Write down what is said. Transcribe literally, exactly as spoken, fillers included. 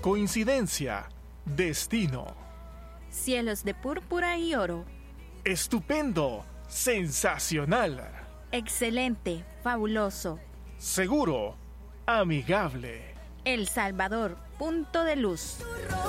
coincidencia, destino. Cielos de púrpura y oro. Estupendo, sensacional. Excelente, fabuloso. Seguro, amigable. El Salvador, punto de luz.